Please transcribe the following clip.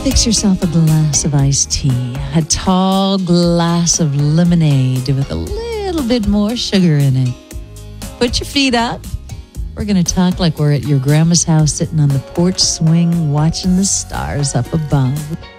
Fix yourself a glass of iced tea, a tall glass of lemonade with a little bit more sugar in it. Put your feet up. We're going to talk like we're at your grandma's house sitting on the porch swing watching the stars up above.